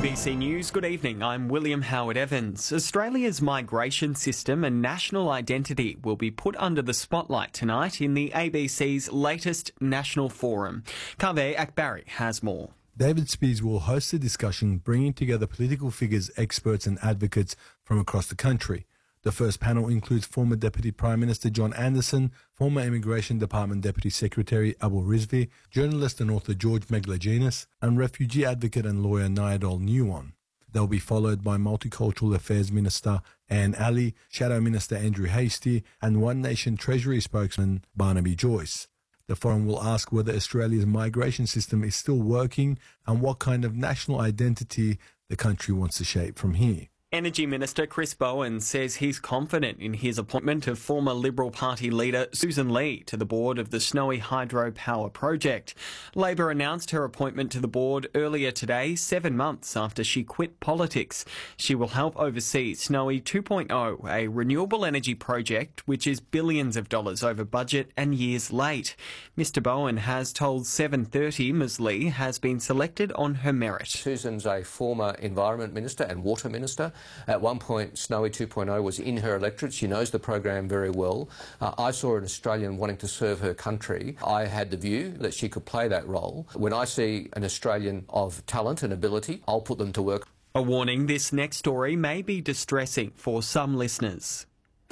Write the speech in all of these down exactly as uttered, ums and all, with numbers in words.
A B C News, good evening. I'm William Howard Evans. Australia's migration system and national identity will be put under the spotlight tonight in the A B C's latest national forum. Kaveh Akbari has more. David Speers will host a discussion bringing together political figures, experts and advocates from across the country. The first panel includes former Deputy Prime Minister John Anderson, former Immigration Department Deputy Secretary Abu Rizvi, journalist and author George Meglaginis, and refugee advocate and lawyer Nyadol Nuwan. They'll be followed by Multicultural Affairs Minister Anne Ali, Shadow Minister Andrew Hastie, and One Nation Treasury spokesman Barnaby Joyce. The forum will ask whether Australia's migration system is still working and what kind of national identity the country wants to shape from here. Energy Minister Chris Bowen says he's confident in his appointment of former Liberal Party leader Susan Lee to the board of the Snowy Hydro Power Project. Labor announced her appointment to the board earlier today, seven months after she quit politics. She will help oversee Snowy two point oh, a renewable energy project which is billions of dollars over budget and years late. Mister Bowen has told seven thirty Ms Lee has been selected on her merit. Susan's a former Environment Minister and Water Minister. At one point, Snowy two point oh was in her electorate. She knows the program very well. Uh, I saw an Australian wanting to serve her country. I had the view that she could play that role. When I see an Australian of talent and ability, I'll put them to work. A warning, this next story may be distressing for some listeners.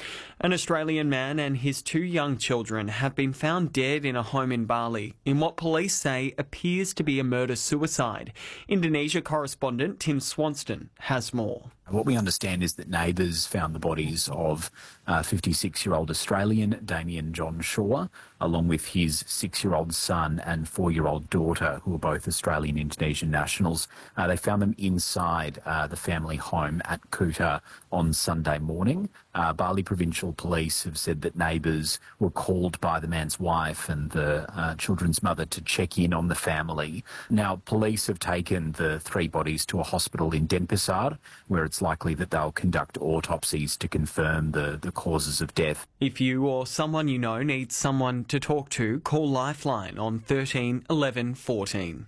An Australian man and his two young children have been found dead in a home in Bali in what police say appears to be a murder-suicide. Indonesia correspondent Tim Swanston has more. What we understand is that neighbours found the bodies of uh, fifty-six-year-old Australian Damien John Shaw, along with his six-year-old son and four-year-old daughter, who are both Australian Indonesian nationals. Uh, they found them inside uh, the family home at Kuta on Sunday morning. Uh, Bali Provincial Police have said that neighbours were called by the man's wife and the uh, children's mother to check in on the family. Now, police have taken the three bodies to a hospital in Denpasar, where it's likely that they'll conduct autopsies to confirm the, the causes of death. If you or someone you know needs someone to talk to, call Lifeline on thirteen eleven fourteen.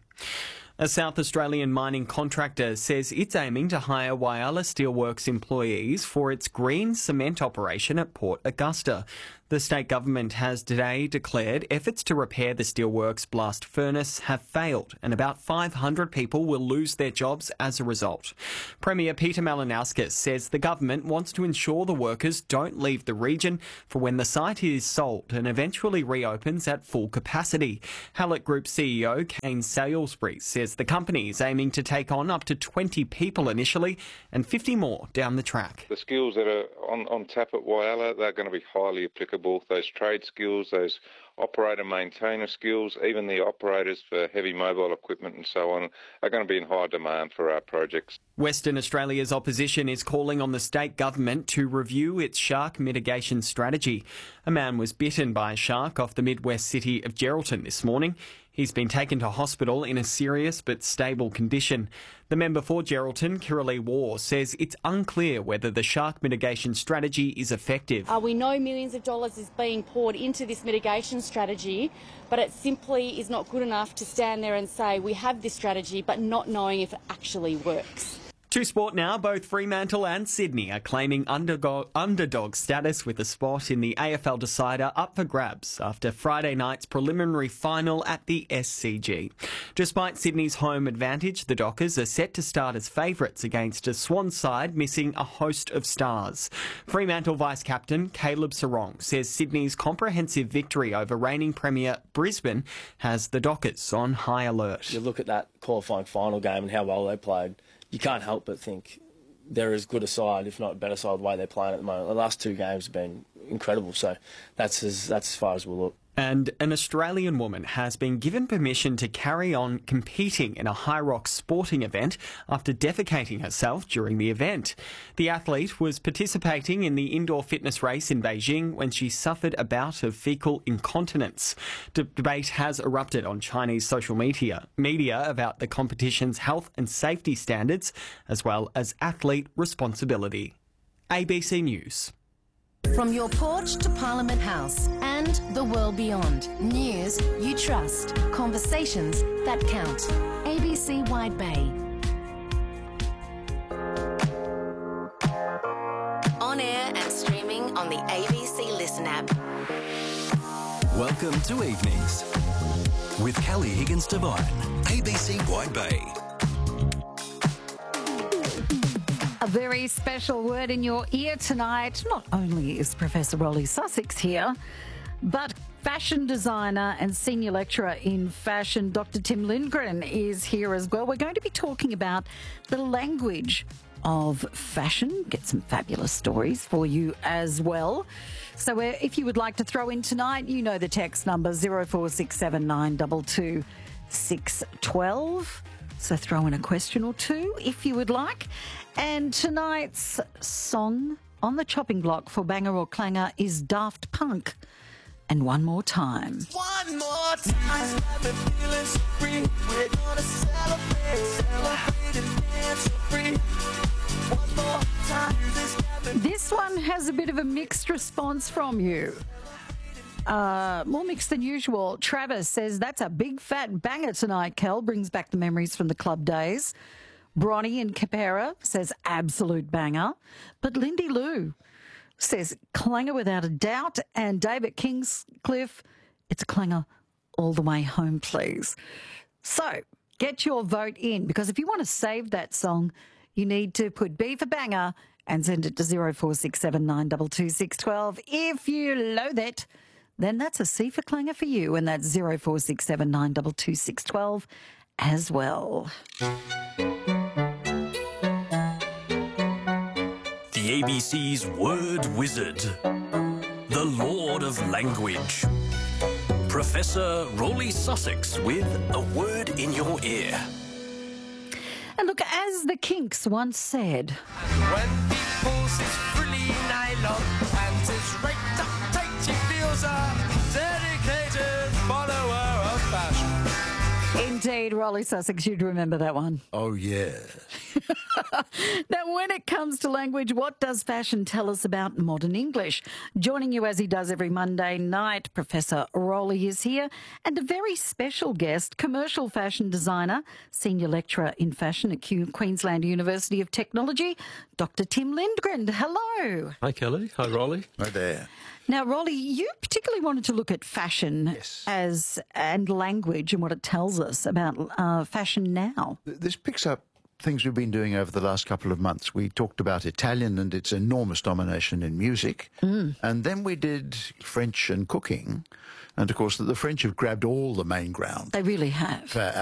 A South Australian mining contractor says it's aiming to hire Whyalla Steelworks employees for its green cement operation at Port Augusta. The state government has today declared efforts to repair the steelworks blast furnace have failed and about five hundred people will lose their jobs as a result. Premier Peter Malinauskas says the government wants to ensure the workers don't leave the region for when the site is sold and eventually reopens at full capacity. Hallett Group C E O Kane Salisbury says the company is aiming to take on up to twenty people initially and fifty more down the track. The skills that are on, on tap at Whyalla, they're going to be highly applicable. Those trade skills, those operator-maintainer skills, even the operators for heavy mobile equipment and so on, are going to be in high demand for our projects. Western Australia's opposition is calling on the state government to review its shark mitigation strategy. A man was bitten by a shark off the Midwest city of Geraldton this morning. He's been taken to hospital in a serious but stable condition. The member for Geraldton, Kiralee War, says it's unclear whether the shark mitigation strategy is effective. Uh, we know millions of dollars is being poured into this mitigation strategy, but it simply is not good enough to stand there and say we have this strategy but not knowing if it actually works. To sport now, both Fremantle and Sydney are claiming underdog, underdog status with a spot in the A F L decider up for grabs after Friday night's preliminary final at the S C G. Despite Sydney's home advantage, the Dockers are set to start as favourites against a Swan side missing a host of stars. Fremantle Vice-Captain Caleb Sarong says Sydney's comprehensive victory over reigning Premier Brisbane has the Dockers on high alert. You look at that qualifying final game and how well they played, you can't help but think they're as good a side, if not a better side, the way they're playing at the moment. The last two games have been incredible, so that's as, that's as far as we'll look. And an Australian woman has been given permission to carry on competing in a High Rocks sporting event after defecating herself during the event. The athlete was participating in the indoor fitness race in Beijing when she suffered a bout of fecal incontinence. D- debate has erupted on Chinese social media, media about the competition's health and safety standards, as well as athlete responsibility. A B C News. From your porch to Parliament House and the world beyond. News you trust. Conversations that count. A B C Wide Bay. on the A B C Listen app. Welcome to Evenings with Kelly Higgins Devine, A B C Wide Bay. A very special word in your ear tonight. Not only is Professor Rolly Sussex here, but fashion designer and senior lecturer in fashion, Doctor Tim Lindgren, is here as well. We're going to be talking about the language of fashion. Get some fabulous stories for you as well. So uh, if you would like to throw in tonight, you know the text number zero four six seven nine two two six one two. So throw in a question or two if you would like. And tonight's song on the chopping block for Banger or Clanger is Daft Punk. And One More Time. One more time, got me feeling so free. We're gonna celebrate, celebrate and dance so free. One more time, this got me. This one has a bit of a mixed response from you. Uh, more mixed than usual. Travis says, that's a big fat banger tonight, Kel. Brings back the memories from the club days. Bronny in Capera says, absolute banger. But Lindy Lou says, clanger without a doubt. And David Kingscliff, it's a clanger all the way home, please. So get your vote in, because if you want to save that song, you need to put B for banger and send it to zero four six seven nine two two six one two. If you loathe it, then that's a C for clanger for you, and that's zero four six seven nine two two six one two as well. The A B C's Word Wizard, the Lord of Language, Professor Rolly Sussex with a word in your ear. And look, as the Kinks once said, When people says frilly nylon and says right up tight, she feels a dedicated follower of fashion. indeed, Rolly Sussex, you'd remember that one. Oh, yeah. Now, when it comes to language, what does fashion tell us about modern English? Joining you as he does every Monday night, Professor Rolly is here, and a very special guest, commercial fashion designer, senior lecturer in fashion at Queensland University of Technology, Doctor Tim Lindgren. Hello. Hi, Kelly. Hi, Rolly. Hi there. Now, Rolly, you particularly wanted to look at fashion Yes. as and language and what it tells us about uh, fashion now. This picks up things we've been doing over the last couple of months. We talked about Italian and its enormous domination in music. Mm. And then we did French and cooking. And, of course, the French have grabbed all the main ground. They really have. For